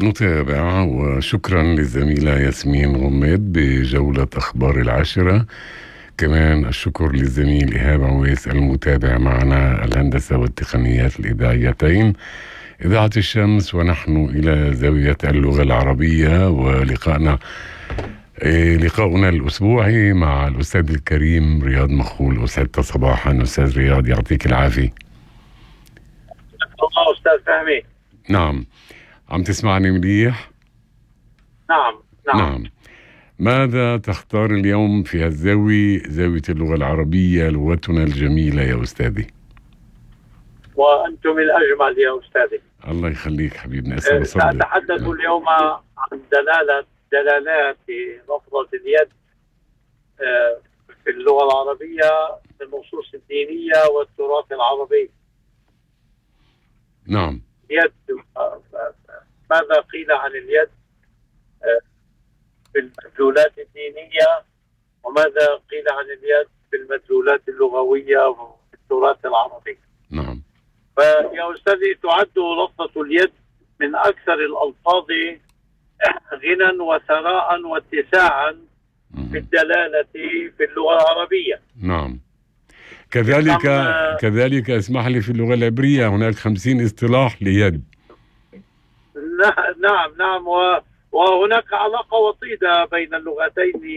نتابع، وشكرا للزميلة ياسمين غميد بجولة أخبار العاشرة. كمان الشكر للزميل إيهاب عويس المتابع معنا الهندسة والتقنيات الإذاعيتين. إذاعة الشمس ونحن إلى زاوية اللغة العربية، ولقاءنا لقاؤنا الأسبوعي مع الأستاذ الكريم رياض مخول. أسعدت صباحا أستاذ رياض، يعطيك العافية. الله أستاذ فهمي. نعم، عم تسمعني مليح؟ نعم. ماذا تختار اليوم في الزاوية، زاوية اللغة العربية، لغتنا الجميلة يا أستاذي؟ وأنتم الأجمل يا أستاذي. الله يخليك حبيبنا، أسأل صدق. سأتحدث اليوم عن دلالات لفظة اليد في اللغة العربية في النصوص الدينية والتراث العربي. نعم. يد، ماذا قيل عن اليد في المدلولات الدينية، وماذا قيل عن اليد في المدلولات اللغوية وفي التراث العربي. نعم. فيا أستاذي، تعد لفظة اليد من أكثر الألفاظ غنى وثراء واتساعا في الدلالة في اللغة العربية. نعم. كذلك اسمح لي، في اللغة العبرية هناك 50 اصطلاح ليد. نعم. وهناك علاقة وطيدة بين اللغتين